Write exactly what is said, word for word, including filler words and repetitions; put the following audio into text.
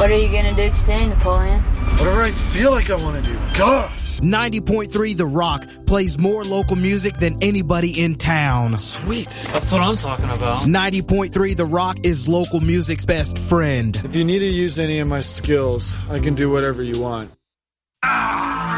What are you gonna do today, Napoleon? Whatever I feel like I want to do. Gosh! ninety point three The Rock plays more local music than anybody in town. Sweet. That's what I'm talking about. ninety point three The Rock is local music's best friend. If you need to use any of my skills, I can do whatever you want.